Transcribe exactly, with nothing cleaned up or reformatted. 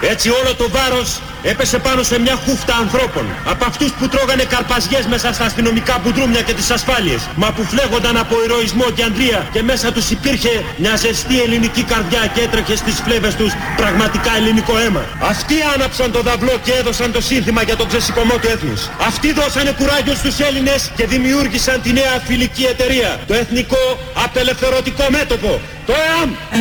Έτσι όλο το βάρος έπεσε πάνω σε μια χούφτα ανθρώπων. Από αυτούς που τρώγανε καρπαζιές μέσα στα αστυνομικά μπουντρούμια και τις ασφάλειες. Μα που φλέγονταν από ηρωισμό και αντρία και μέσα τους υπήρχε μια ζεστή ελληνική καρδιά και έτρεχε στις φλέβες τους πραγματικά ελληνικό αίμα. Αυτοί άναψαν το δαυλό και έδωσαν το σύνθημα για τον ξεσηκωμό του έθνους. Αυτοί δώσανε κουράγιο στους Έλληνες και δημιούργησαν τη νέα φιλική εταιρεία. Το Εθνικό Απελευθερωτικό Μέτωπο. Το ΕΑΜ.